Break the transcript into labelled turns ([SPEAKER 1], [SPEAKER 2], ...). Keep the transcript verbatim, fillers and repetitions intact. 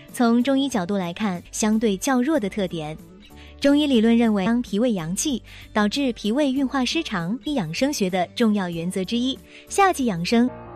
[SPEAKER 1] 从中医角度来看，相对较弱的特点。中医理论认为，当脾胃阳气导致脾胃运化失常，养生学的重要原则之一。夏季养生